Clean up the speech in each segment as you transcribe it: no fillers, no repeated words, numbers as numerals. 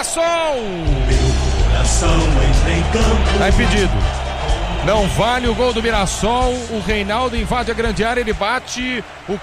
Mirassol! Tá impedido. Não vale o gol do Mirassol. O Reinaldo invade a grande área, ele bate. O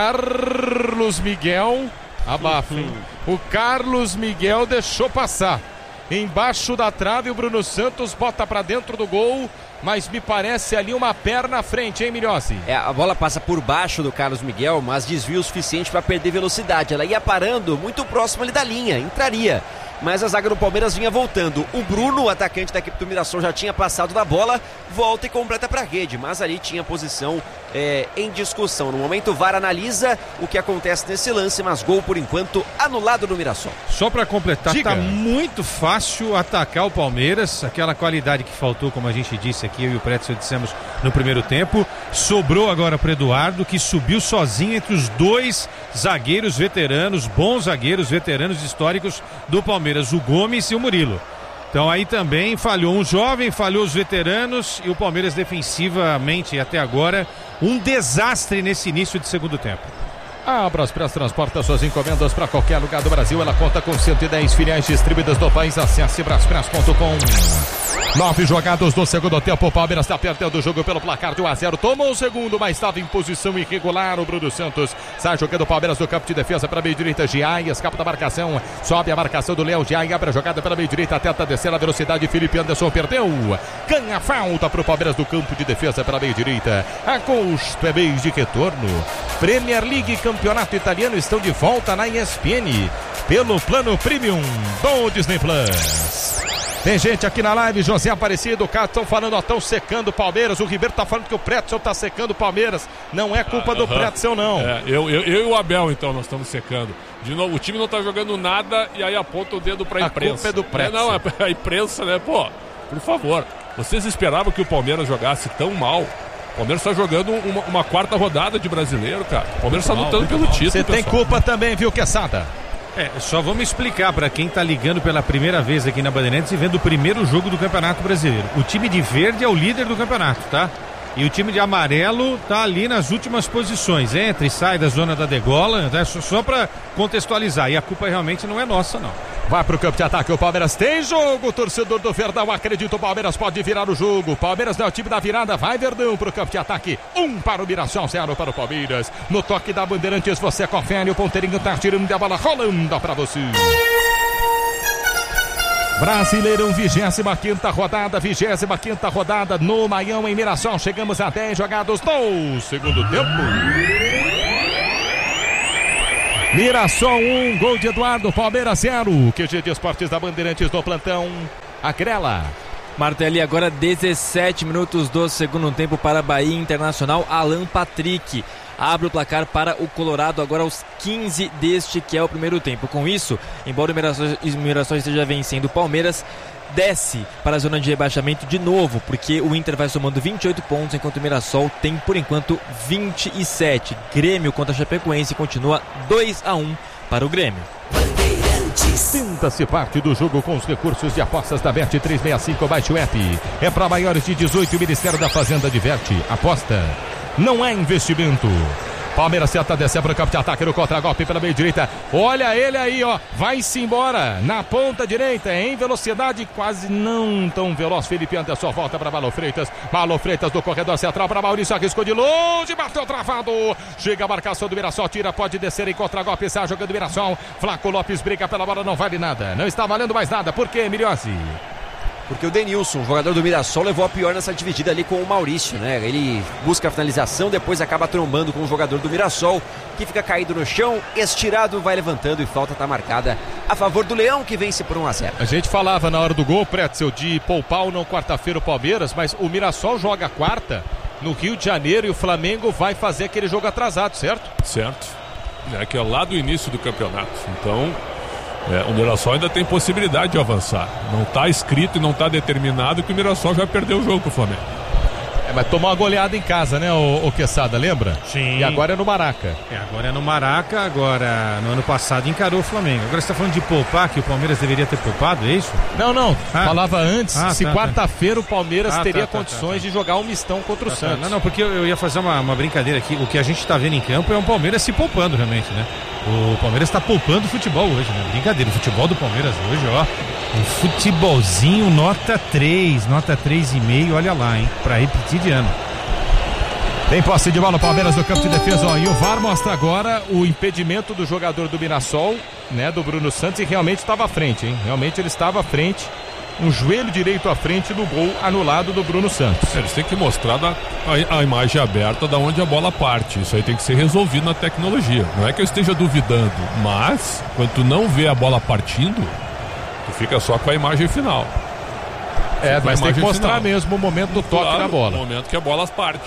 Carlos Miguel, abafa, hein? O Carlos Miguel deixou passar. Embaixo da trave, o Bruno Santos bota pra dentro do gol, mas me parece ali uma perna à frente, hein, Milhossi? A bola passa por baixo do Carlos Miguel, mas desvio o suficiente para perder velocidade. Ela ia parando muito próximo ali da linha, entraria. Mas a zaga do Palmeiras vinha voltando. O Bruno, o atacante da equipe do Mirassol, já tinha passado da bola, volta e completa para a rede. Mas ali tinha posição em discussão. No momento o VAR analisa o que acontece nesse lance, mas gol por enquanto anulado no Mirassol. Só para completar, Diga. tá muito fácil atacar o Palmeiras. Aquela qualidade que faltou, como a gente disse aqui, eu e o Pretzel dissemos no primeiro tempo. Sobrou agora para Eduardo, que subiu sozinho entre os dois zagueiros veteranos, bons zagueiros veteranos históricos do Palmeiras, o Gomes e o Murilo. Então aí também falhou um jovem, falhou os veteranos e o Palmeiras defensivamente até agora um desastre nesse início de segundo tempo. A Braspress transporta suas encomendas para qualquer lugar do Brasil. Ela conta com 110 filiais distribuídas no país. Acesse braspress.com. 9 jogados no segundo tempo. O Palmeiras está perdendo o jogo pelo placar de 1-0. Tomou o segundo, mas estava em posição irregular. O Bruno Santos sai jogando o Palmeiras do campo de defesa para a meio direita. Giai escapa da marcação. Sobe a marcação do Léo. Giai abre a jogada pela meio direita. Tenta descer a velocidade. Felipe Anderson perdeu. Ganha falta para o Palmeiras do campo de defesa pela meio direita. Agosto é mês de retorno. Premier League, Campeonato Italiano estão de volta na ESPN pelo plano Premium do Disney Plus. Tem gente aqui na live, José Aparecido, o cara estão falando, estão secando o Palmeiras. O Ribeiro tá falando que o Pretzel tá secando o Palmeiras. Não é culpa do Pretzel, não. Eu e o Abel, então, nós estamos secando. De novo, o time não tá jogando nada e aí aponta o dedo pra imprensa. A culpa é do Pretzel. Não, a imprensa, né? Pô, por favor, vocês esperavam que o Palmeiras jogasse tão mal? O Palmeiras está jogando uma quarta rodada de brasileiro, cara. O Palmeiras está lutando pelo título. Você tem culpa também, viu, Quesada? Só vamos explicar para quem tá ligando pela primeira vez aqui na Bandeirantes e vendo o primeiro jogo do Campeonato Brasileiro. O time de verde é o líder do campeonato, tá? E o time de amarelo tá ali nas últimas posições. Entra e sai da zona da degola, né? Só para contextualizar. E a culpa realmente não é nossa, não. Vai pro campo de ataque, o Palmeiras tem jogo, o torcedor do Verdão acredita, o Palmeiras pode virar o jogo, o Palmeiras não é o time da virada, vai Verdão pro campo de ataque, 1 para o Mirassol, 0 para o Palmeiras, no toque da Bandeirantes você confere, o ponteirinho tá tirando a bola, rolando pra você. Brasileirão, 25ª rodada no Maião em Mirassol, chegamos a 10 jogados no segundo tempo. Mirassol 1, gol de Eduardo, Palmeiras 0. QG de Esportes da Bandeirantes no plantão. Acrela. Martelli, agora 17 minutos do segundo tempo para Bahia Internacional. Alan Patrick abre o placar para o Colorado agora aos 15 deste que é o primeiro tempo. Com isso, embora o Mirassol esteja vencendo o Palmeiras, desce para a zona de rebaixamento de novo, porque o Inter vai somando 28 pontos, enquanto o Mirassol tem, por enquanto, 27. Grêmio contra a Chapecoense continua 2-1 para o Grêmio. Sinta-se parte do jogo com os recursos de apostas da Bet365. Baixe o app. É para maiores de 18, o Ministério da Fazenda diverte. Aposta não é investimento. Palmeiras tenta descer para o campo de ataque no contra-golpe pela meio direita. Olha ele aí, ó. Vai-se embora na ponta direita, em velocidade quase não tão veloz. Felipe Anderson volta para Marlon Freitas. Marlon Freitas do corredor central para Maurício. Arriscou de longe, bateu travado. Chega a marcação do Mirassol, tira, pode descer em contra-golpe. Sai jogando o Mirassol. Flaco Lopes briga pela bola, não vale nada. Não está valendo mais nada. Por quê, Milhossi? Porque o Denilson, o jogador do Mirassol, levou a pior nessa dividida ali com o Maurício, né? Ele busca a finalização, depois acaba trombando com o jogador do Mirassol, que fica caído no chão, estirado, vai levantando e falta tá marcada a favor do Leão, que vence por 1-0. A gente falava na hora do gol, Pretzel, de poupar ou não quarta-feira o Palmeiras, mas o Mirassol joga quarta no Rio de Janeiro e o Flamengo vai fazer aquele jogo atrasado, certo? Certo. Que é lá do início do campeonato. Então, o Mirassol ainda tem possibilidade de avançar. Não está escrito e não está determinado que o Mirassol já perdeu o jogo pro Flamengo. Mas tomou uma goleada em casa, né, o Quesada, lembra? Sim. E agora é no Maraca. Agora é no Maraca, agora no ano passado encarou o Flamengo. Agora você tá falando de poupar, que o Palmeiras deveria ter poupado, é isso? Não. Falava antes, se tá, quarta-feira o Palmeiras teria tá, condições de jogar um mistão contra o Santos. Não, porque eu ia fazer uma brincadeira aqui. O que a gente tá vendo em campo é o Palmeiras se poupando realmente, né? O Palmeiras tá poupando o futebol hoje, né? Brincadeira, o futebol do Palmeiras hoje, ó. Um futebolzinho nota 3, nota 3,5, olha lá, hein? Pra repetir de ano. Tem posse de bola o Palmeiras no campo de defesa, ó, e o VAR mostra agora o impedimento do jogador do Mirassol, né, do Bruno Santos, e realmente estava à frente, hein? Realmente ele estava à frente, um joelho direito à frente do gol anulado do Bruno Santos. Eles têm que mostrar a imagem aberta da onde a bola parte. Isso aí tem que ser resolvido na tecnologia. Não é que eu esteja duvidando, mas quando tu não vê a bola partindo, tu fica só com a imagem final. Mas tem que mostrar mesmo o momento do toque na bola. O momento que a bola parte.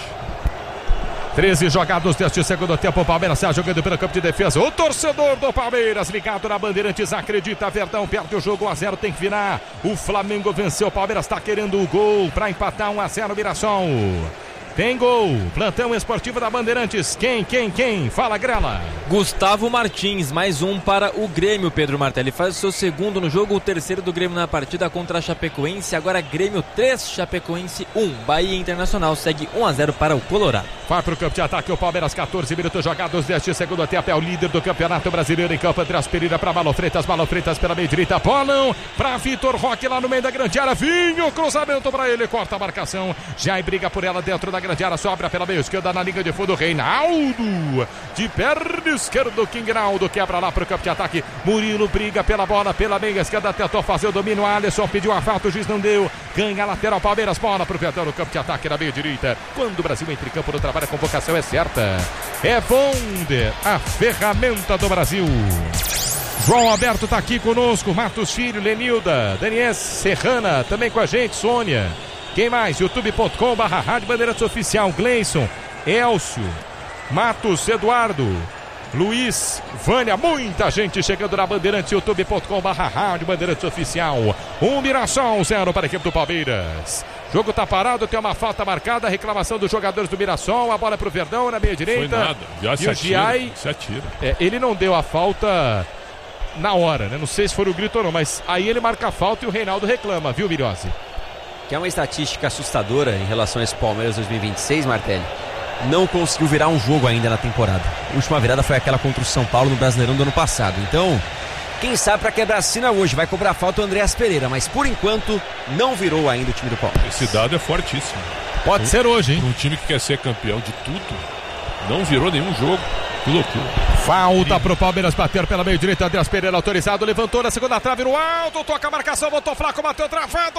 13 jogados deste segundo tempo, o Palmeiras está jogando pelo campo de defesa. O torcedor do Palmeiras ligado na Bandeirantes acredita, Verdão perde o jogo, 1-0, tem que virar. O Flamengo venceu, o Palmeiras está querendo o gol para empatar, 1-0 Mirassol. Tem gol, plantão esportivo da Bandeirantes. Quem? Fala, Grela. Gustavo Martins, mais um para o Grêmio, Pedro Martelli. Faz o seu segundo no jogo, o terceiro do Grêmio na partida contra a Chapecoense. Agora Grêmio 3, Chapecoense 1. Bahia Internacional segue 1-0 para o Colorado. Vai para o campo de ataque o Palmeiras, 14 minutos jogados deste segundo tempo. É o líder do Campeonato Brasileiro em campo. Andrés Pereira para Malo Freitas pela meia direita. Bolão para Vitor Roque lá no meio da grande área. Vinho, cruzamento para ele, corta a marcação. Já briga por ela dentro da grande área, sobra pela meia esquerda na linha de fundo. Reinaldo de perna esquerda, King Naldo quebra lá para o campo de ataque. Murilo briga pela bola, pela meia esquerda, tentou fazer o domínio. Alisson pediu a falta, o juiz não deu. Ganha a lateral, Palmeiras, bola para o Verdão no campo de ataque na meia direita. Quando o Brasil entra em campo no trabalho, a convocação é certa. É Bonder, a ferramenta do Brasil. João Alberto tá aqui conosco, Matos Filho, Lenilda, Daniel Serrana, também com a gente, Sônia. Quem mais? youtube.com/Rádio Bandeirantes Oficial. Gleison, Elcio, Matos, Eduardo, Luiz, Vânia, muita gente chegando na Bandeirantes, youtube.com/Rádio Bandeirantes Oficial. Mirassol 0 para a equipe do Palmeiras. Jogo tá parado, tem uma falta marcada, reclamação dos jogadores do Mirassol, a bola é pro Verdão na meia direita. Foi nada, já se atira. Ele não deu a falta na hora, né? Não sei se foi o grito ou não, mas aí ele marca a falta e o Reinaldo reclama, viu, Mirose? Que é uma estatística assustadora em relação a esse Palmeiras 2026, Martelli. Não conseguiu virar um jogo ainda na temporada. A última virada foi aquela contra o São Paulo no Brasileirão do ano passado. Então, quem sabe para quebrar a sina hoje vai cobrar falta o Andrés Pereira, mas por enquanto não virou ainda o time do Palmeiras. Esse dado é fortíssimo. Pode ser hoje, hein? Um time que quer ser campeão de tudo, não virou nenhum jogo. Que loucura. Falta pro Palmeiras bater pela meio direita. Andrés Pereira autorizado, levantou na segunda trave no alto, toca a marcação, botou Flaco, bateu travado.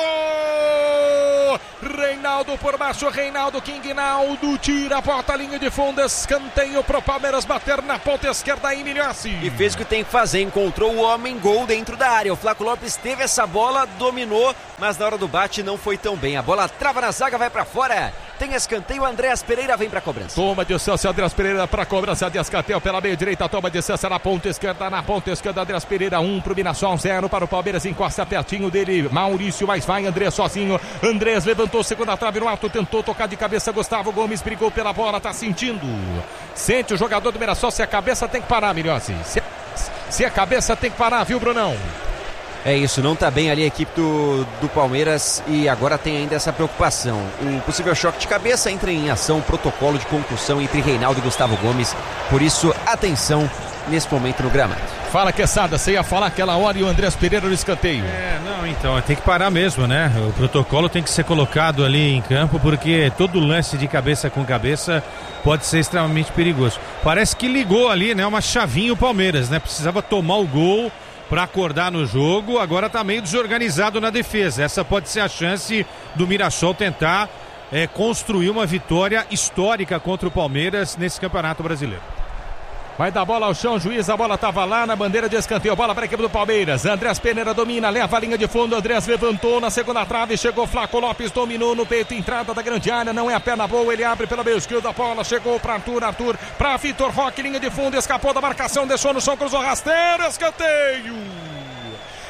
Reinaldo por baixo, Reinaldo, King Naldo tira a porta, linha de fundo, escanteio pro Palmeiras bater na ponta esquerda em Milhassi. E fez o que tem que fazer, encontrou o homem, gol dentro da área. O Flaco Lopes teve essa bola, dominou, mas na hora do bate não foi tão bem. A bola trava na zaga, vai pra fora. Tem escanteio, Andrés Pereira vem pra cobrança. Toma de distância, Andrés Pereira pra cobrança de escanteio pela meia direita, toma de distância na ponta esquerda, Andrés Pereira 1 pro Mirassol, 0 para o Palmeiras, encosta pertinho dele, Maurício, mas vai Andrés sozinho, Andrés levantou segunda trave no alto, tentou tocar de cabeça, Gustavo Gomes brigou pela bola, tá sentindo, sente o jogador do Mirassol, se a cabeça tem que parar, Milhossi, se a cabeça tem que parar, viu, Brunão? É isso, não tá bem ali a equipe do Palmeiras e agora tem ainda essa preocupação. Um possível choque de cabeça, entra em ação, protocolo de concussão entre Reinaldo e Gustavo Gomes. Por isso, atenção nesse momento no gramado. Fala, Quesada, você ia falar aquela hora e o Andrés Pereira no escanteio. Então, tem que parar mesmo, né? O protocolo tem que ser colocado ali em campo, porque todo lance de cabeça com cabeça pode ser extremamente perigoso. Parece que ligou ali, né? Uma chavinha o Palmeiras, né? Precisava tomar o gol para acordar no jogo, agora tá meio desorganizado na defesa. Essa pode ser a chance do Mirassol tentar construir uma vitória histórica contra o Palmeiras nesse Campeonato Brasileiro. Vai dar bola ao chão, juiz, a bola estava lá na bandeira de escanteio, bola para a equipe do Palmeiras, Andrés Pereira domina, leva a linha de fundo, Andrés levantou na segunda trave, chegou Flaco Lopes, dominou no peito, entrada da grande área, não é a perna boa, ele abre pela meia esquerda, a bola chegou para Arthur, para Vitor Roque, linha de fundo, escapou da marcação, deixou no chão, cruzou rasteiro, escanteio!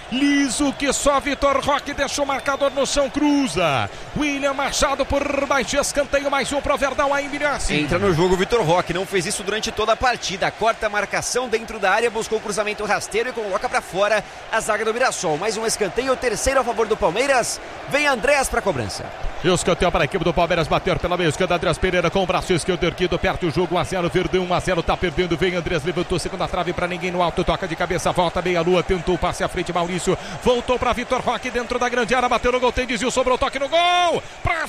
liso que só Vitor Roque deixou o marcador no chão, cruza. William Machado por baixo, escanteio, mais um pro Verdão aí, Miriassi. Entra no jogo o Vitor Roque, não fez isso durante toda a partida, corta a marcação dentro da área, buscou o cruzamento rasteiro e coloca pra fora a zaga do Mirassol. Mais um escanteio, o terceiro a favor do Palmeiras, vem Andréas pra cobrança. E o escanteio para a equipe do Palmeiras, bater pela meia esquerda, Andrés Pereira com o braço esquerdo erguido, perto o jogo, 1-0, Verdão 1-0, tá perdendo, vem Andrés, levantou segunda trave pra ninguém no alto, toca de cabeça, volta meia-lua, tentou o passe à frente, Maurício, voltou pra Vitor Roque dentro da grande área, bateu no gol, tem desvio, sobrou toque no gol, pra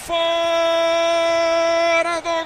fora do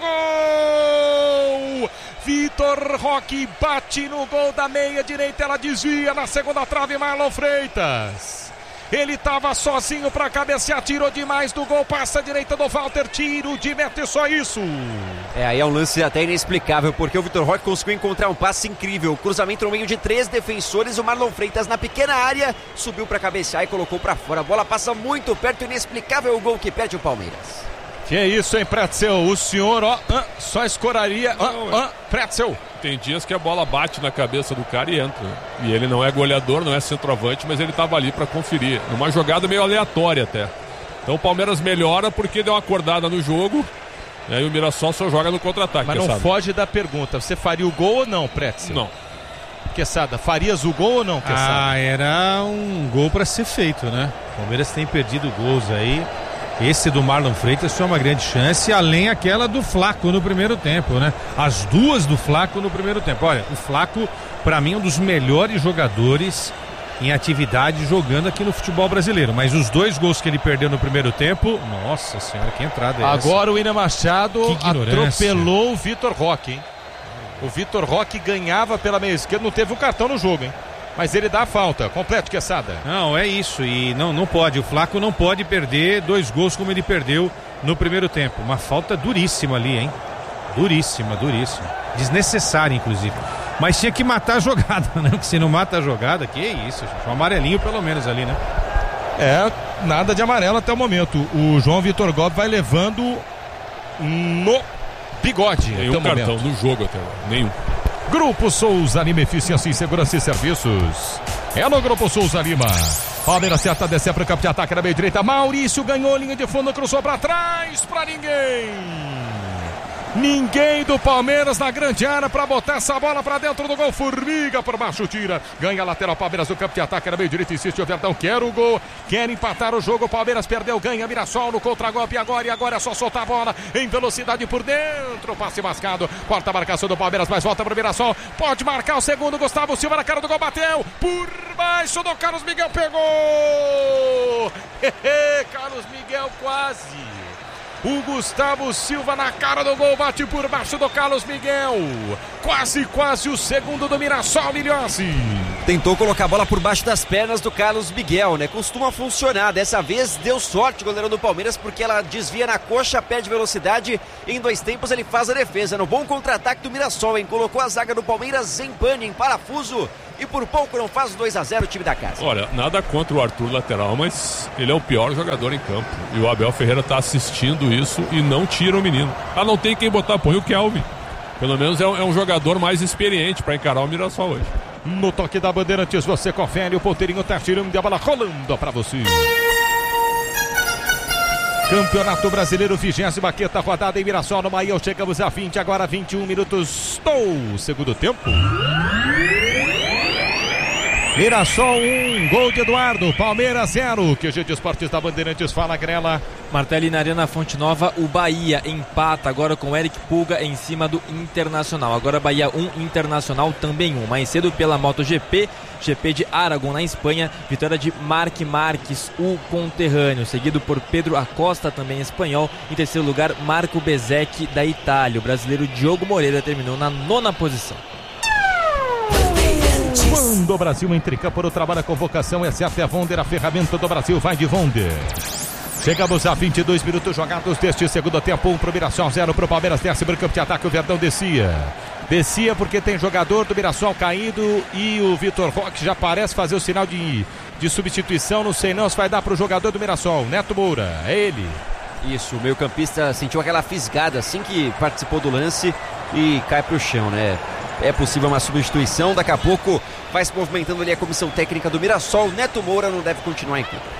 gol! Vitor Roque bate no gol da meia direita, ela desvia na segunda trave, Marlon Freitas. Ele estava sozinho para cabecear, tirou demais do gol, passa a direita do Walter, tiro de meta e só isso. Aí é um lance até inexplicável, porque o Vitor Roque conseguiu encontrar um passe incrível, cruzamento no meio de 3 defensores, o Marlon Freitas na pequena área, subiu para cabecear e colocou para fora, a bola passa muito perto, inexplicável o gol que perde o Palmeiras. Que é isso, hein, Pretzel? O senhor, só escoraria, Pretzel. Tem dias que a bola bate na cabeça do cara e entra. E ele não é goleador, não é centroavante, mas ele estava ali para conferir. Numa jogada meio aleatória até. Então o Palmeiras melhora porque deu uma acordada no jogo. E aí o Mirassol só joga no contra-ataque. Mas não foge da pergunta. Você faria o gol ou não, Pretzel? Não. Quesada, farias o gol ou não, Quesada? Era um gol para ser feito, né? O Palmeiras tem perdido gols aí. Esse do Marlon Freitas foi uma grande chance, além aquela do Flaco no primeiro tempo, né? As duas do Flaco no primeiro tempo. Olha, o Flaco, pra mim, é um dos melhores jogadores em atividade jogando aqui no futebol brasileiro. Mas os 2 gols que ele perdeu no primeiro tempo, nossa senhora, que entrada é essa? Agora o William Machado atropelou o Vitor Roque, hein? O Vitor Roque ganhava pela meia esquerda, não teve um cartão no jogo, hein? Mas ele dá a falta, completo, Quesada. Não, é isso, e não pode, o Flaco não pode perder 2 gols como ele perdeu no primeiro tempo. Uma falta duríssima ali, hein? Duríssima. Desnecessária, inclusive. Mas tinha que matar a jogada, né? Porque se não mata a jogada, que isso, gente. Um amarelinho pelo menos ali, né? Nada de amarelo até o momento. O João Vitor Gomes vai levando no bigode. Nenhum cartão no jogo até agora, nenhum. Grupo Souza Lima, eficiência em segurança e serviços. É no Grupo Souza Lima. Palmeiras certa, descer para o campo de ataque na meia direita. Maurício ganhou linha de fundo, cruzou para trás, para ninguém. Ninguém do Palmeiras na grande área para botar essa bola para dentro do gol. Formiga por baixo, tira. Ganha lateral, Palmeiras no campo de ataque na meia direita. Insiste o Verdão, quer o gol, quer empatar o jogo. Palmeiras perdeu, ganha Mirassol no contra-golpe agora. E agora é só soltar a bola em velocidade por dentro. Passe mascado, corta a marcação do Palmeiras, mas volta para o Mirassol. Pode marcar o segundo, Gustavo Silva na cara do gol, bateu. Por baixo do Carlos Miguel, pegou. Carlos Miguel quase. O Gustavo Silva na cara do gol, bate por baixo do Carlos Miguel. Quase o segundo do Mirassol, Milhossi. Tentou colocar a bola por baixo das pernas do Carlos Miguel, né? Costuma funcionar. Dessa vez deu sorte o goleiro do Palmeiras, porque ela desvia na coxa, perde velocidade. Em 2 tempos ele faz a defesa. No bom contra-ataque do Mirassol, hein? Colocou a zaga do Palmeiras em pane, em parafuso. E por pouco não faz o 2-0 o time da casa. Olha, nada contra o Arthur lateral, mas ele é o pior jogador em campo. E o Abel Ferreira está assistindo isso e não tira o menino. Não tem quem botar, põe o Kelvin. Pelo menos é um jogador mais experiente para encarar o Mirassol hoje. No toque da Bandeirantes você confere, o ponteirinho tá tirando a bola rolando para você. Campeonato Brasileiro, 25ª rodada em Mirassol, no Maior. Chegamos a 20, agora 21 minutos do segundo tempo. Mirassol 1, gol de Eduardo, Palmeiras 0. QG de Esportes da Bandeirantes, fala Grela. Martelli na Arena Fonte Nova, o Bahia empata agora com o Eric Pulga em cima do Internacional. Agora Bahia 1, Internacional também 1. Mais cedo pela MotoGP, GP de Aragon na Espanha, vitória de Marc Marques, o conterrâneo, seguido por Pedro Acosta, também espanhol. Em terceiro lugar, Marco Bezzecchi da Itália. O brasileiro Diogo Moreira terminou na 9ª posição. Quando o Brasil entra em campo para o trabalho, a convocação é certa, é a Vonder, a ferramenta do Brasil, vai de Vonder. Chegamos a 22 minutos jogados deste segundo tempo, 1 para o Mirassol, 0 para o Palmeiras, desce para o campo de ataque, o Verdão descia porque tem jogador do Mirassol caído e o Vitor Roque já parece fazer o sinal de substituição, não sei não se vai dar para o jogador do Mirassol, Neto Moura, é ele. Isso, o meio-campista sentiu aquela fisgada assim que participou do lance e cai para o chão, né? é possível uma substituição. Daqui a pouco vai se movimentando ali a comissão técnica do Mirassol. Neto Moura não deve continuar em campo.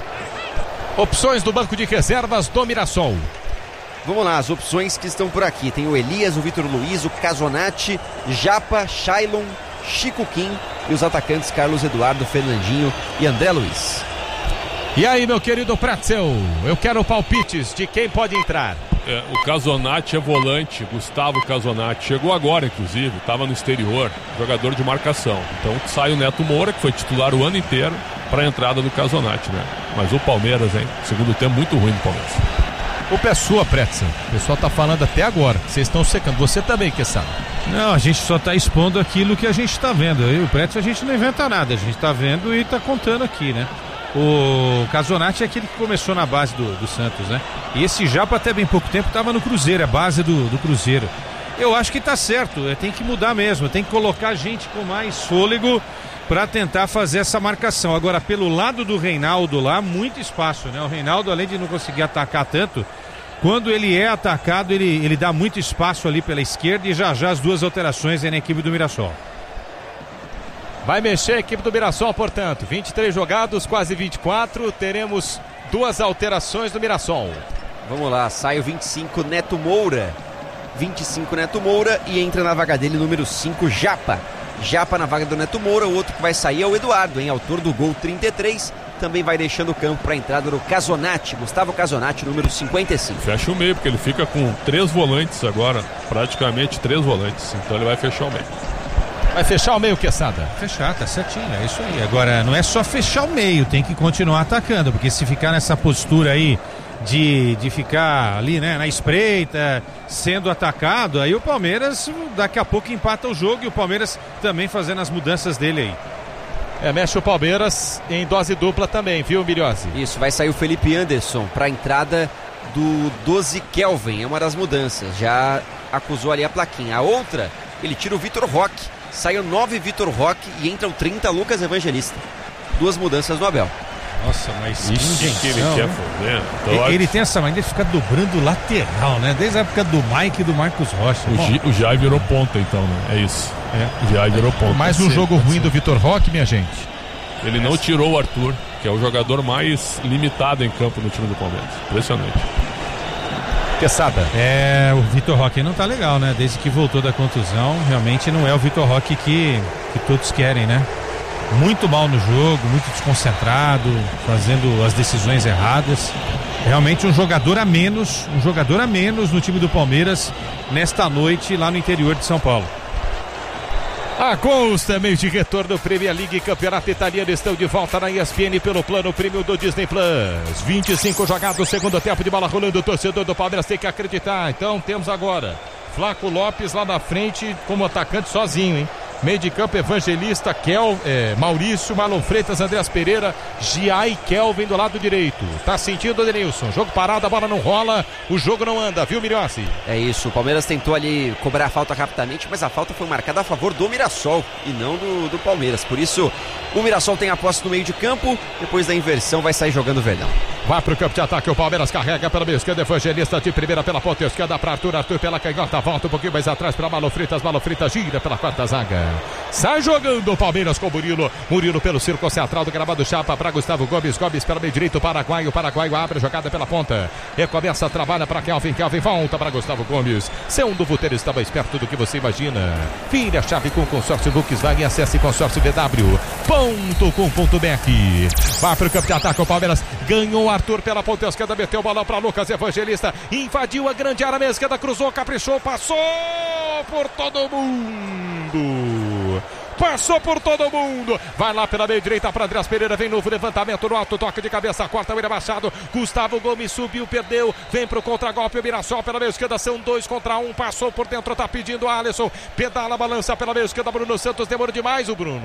Opções do banco de reservas do Mirassol. Vamos lá, as opções que estão por aqui. Tem o Elias, o Vitor Luiz, o Casonati, Japa, Shailon, Chico Kim e os atacantes Carlos Eduardo, Fernandinho e André Luiz. E aí, meu querido Pretzel, eu quero palpites de quem pode entrar. O Casonati é volante, Gustavo Casonati. Chegou agora, inclusive, estava no exterior, jogador de marcação. Então sai o Neto Moura, que foi titular o ano inteiro, para a entrada do Casonati, né? Mas o Palmeiras, hein? Segundo tempo muito ruim do Palmeiras. O pé sua, Pretzel. O pessoal tá falando até agora. Vocês estão secando. Você também, que sabe. Não, a gente só tá expondo aquilo que a gente tá vendo. Eu e o Pretzel a gente não inventa nada. A gente tá vendo e tá contando aqui, né? O Casonati é aquele que começou na base do Santos, né? E esse Japa até bem pouco tempo estava no Cruzeiro, a base do Cruzeiro. Eu acho que tá certo, tem que mudar mesmo, tem que colocar gente com mais fôlego para tentar fazer essa marcação. Agora, pelo lado do Reinaldo lá, muito espaço, né? O Reinaldo, além de não conseguir atacar tanto, quando ele é atacado, ele dá muito espaço ali pela esquerda e já as duas alterações na equipe do Mirassol. Vai mexer a equipe do Mirassol, portanto. 23 jogados, quase 24. Teremos duas alterações do Mirassol. Vamos lá, sai o 25 Neto Moura. 25 Neto Moura e entra na vaga dele número 5 Japa. Japa na vaga do Neto Moura. O outro que vai sair é o Eduardo, autor do gol 33. Também vai deixando o campo para a entrada do Casonati, Gustavo Casonati, número 55. Fecha o meio, porque ele fica com 3 volantes agora. Praticamente 3 volantes. Então ele vai fechar o meio. Vai fechar o meio, Quesada? Fechar, tá certinho, é isso aí. Agora, não é só fechar o meio, tem que continuar atacando, porque se ficar nessa postura aí de ficar ali, né, na espreita, sendo atacado, aí o Palmeiras daqui a pouco empata o jogo e o Palmeiras também fazendo as mudanças dele aí. Mexe o Palmeiras em dose dupla também, viu, Miriose? Isso, vai sair o Felipe Anderson para a entrada do 12 Kelvin, é uma das mudanças, já acusou ali a plaquinha. A outra, ele tira o Vitor Roque. Sai o 9 Vitor Roque e entra o 30 Lucas Evangelista. 2 mudanças no Abel. Nossa, mas que ele quer fazer? Ele tem essa mania de ficar dobrando lateral, né? Desde a época do Mike e do Marcos Rocha. O Jai virou ponta, então, né? É isso. O Jai virou ponta. Mais um jogo ruim do Vitor Roque, minha gente. Ele não tirou o Arthur, que é o jogador mais limitado em campo no time do Palmeiras. Impressionante. Quesada. O Vitor Roque não tá legal, né? Desde que voltou da contusão, realmente não é o Vitor Roque que todos querem, né? Muito mal no jogo, muito desconcentrado, fazendo as decisões erradas. Realmente um jogador a menos no time do Palmeiras nesta noite lá no interior de São Paulo. A Gols também de retorno Premier League Campeonato Italiano estão de volta na ESPN pelo plano premium do Disney Plus. 25 jogados, segundo tempo de bola rolando, o torcedor do Palmeiras tem que acreditar. Então temos agora Flaco Lopes lá na frente como atacante sozinho, hein? Meio de campo, Evangelista, Maurício, Marlon Freitas, Andreas Pereira, Giai e Kelvin do lado direito. Tá sentindo o Denilson, jogo parado, a bola não rola, o jogo não anda, viu, Miriossi? É isso, o Palmeiras tentou ali cobrar a falta rapidamente, mas a falta foi marcada a favor do Mirassol e não do Palmeiras. Por isso, o Mirassol tem a posse no meio de campo, depois da inversão vai sair jogando o Verdão. Vai pro campo de ataque, o Palmeiras carrega pela meia esquerda, Evangelista de primeira pela ponta esquerda para Arthur pela canhota, volta um pouquinho mais atrás para Marlon Freitas gira pela quarta zaga. Sai jogando o Palmeiras com Murilo pelo círculo central do gramado, chapa para Gustavo Gomes pelo meio direito, o Paraguaio abre a jogada pela ponta, recomeça, trabalha para Kelvin volta para Gustavo Gomes. Seu Duvuteiro está mais perto do que você imagina. Vire a chave com o consórcio Volkswagen, acesse consórciovw.com.br. Vai pro campo de ataque, o Palmeiras ganhou Arthur pela ponta esquerda, meteu o balão para Lucas Evangelista, invadiu a grande área meia esquerda, cruzou, caprichou, passou por todo mundo. Vai lá pela meia direita para Andreas Pereira, vem novo levantamento no alto, toque de cabeça, corta o William Machado, Gustavo Gomes subiu, perdeu, vem pro contragolpe, o Mirassol pela meia esquerda, são 2 contra 1, passou por dentro, tá pedindo o Alisson, pedala, balança pela meia esquerda, Bruno Santos, demorou demais o Bruno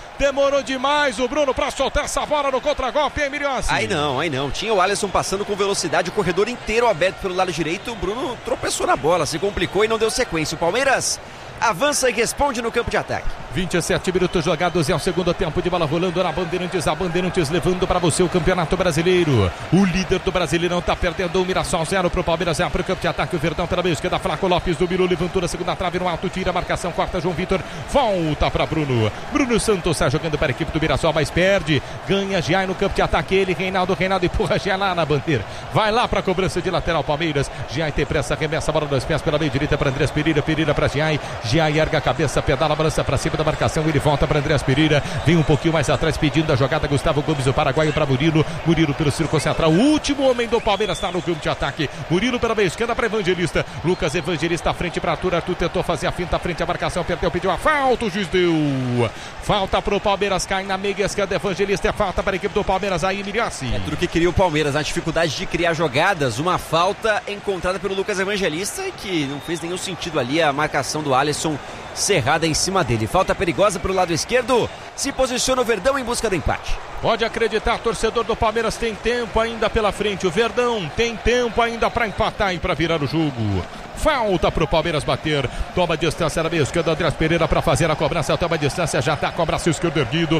para soltar essa bola no contragolpe, hein, Miriossi? Aí não, tinha o Alisson passando com velocidade, o corredor inteiro aberto pelo lado direito, o Bruno tropeçou na bola, se complicou e não deu sequência. O Palmeiras avança e responde no campo de ataque. 27 minutos jogados, é o segundo tempo de bola rolando na Bandeirantes. A Bandeirantes levando para você o Campeonato Brasileiro. O líder do Brasileirão está perdendo. O Mirassol 0 para o Palmeiras, 0 para o campo de ataque. O Verdão pela meia esquerda, Flaco Lopes do Bilu levantou na segunda trave no alto, tira a marcação, corta João Vitor, volta para Bruno. Bruno Santos sai jogando para a equipe do Mirassol, mas perde. Ganha Giai no campo de ataque. Ele, Reinaldo empurra Giai lá na bandeira. Vai lá para a cobrança de lateral Palmeiras. Giai tem pressa, arremessa a bola nos pés pela meia direita para Andrés Pereira. Pereira para Giai. Giai erga a cabeça, pedala a balança para cima da marcação, ele volta para Andrés Pereira, vem um pouquinho mais atrás pedindo a jogada, Gustavo Gomes, o paraguaio para Murilo pelo círculo central, o último homem do Palmeiras está no campo de ataque, Murilo pela meia esquerda para Evangelista, Lucas Evangelista à frente para Arthur tentou fazer a finta à frente, a marcação perdeu, pediu a falta, o juiz deu falta para o Palmeiras, cai na meia esquerda, Evangelista, é falta para a equipe do Palmeiras, aí Miliassi. É tudo que queria o Palmeiras, na dificuldade de criar jogadas, uma falta encontrada pelo Lucas Evangelista e que não fez nenhum sentido ali a marcação do Alisson cerrada em cima dele. Falta perigosa para o lado esquerdo. Se posiciona o Verdão em busca do empate. Pode acreditar, torcedor do Palmeiras, tem tempo ainda pela frente. O Verdão tem tempo ainda para empatar e para virar o jogo. Falta para o Palmeiras bater. Toma a distância na meia esquerda. Andrés Pereira para fazer a cobrança. Toma a distância, já está com o braço esquerdo erguido.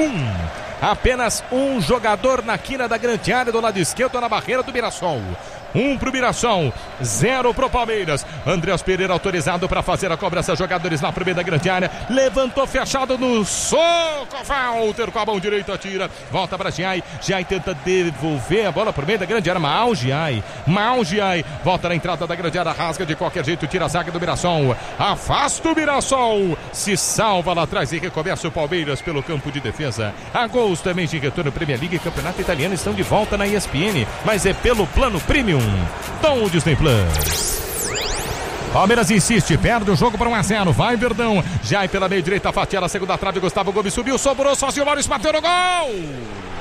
Apenas um jogador na quina da grande área do lado esquerdo na barreira do Mirassol. 1 para o Mirassol, 0 para o Palmeiras. Andrés Pereira autorizado para fazer a cobrança. Jogadores lá para o meio da grande área. Levantou fechado no soco. Walter com a mão direita tira. Volta para Giai. Giai tenta devolver a bola para o meio da grande área. Mal Giai. Volta na entrada da grande área. Rasga de qualquer jeito. Tira a zaga do Mirassol. Afasta o Mirassol. Se salva lá atrás e recomeça o Palmeiras pelo campo de defesa. A gols também de retorno. Premier League e Campeonato Italiano estão de volta na ESPN. Mas é pelo plano Premium. Tom Disney Plus. Palmeiras insiste, perde o jogo para 1-0. Vai Verdão, já pela meia direita, fatia na segunda trave. Gustavo Gomes subiu, sobrou sozinho. Maurício bateu no gol.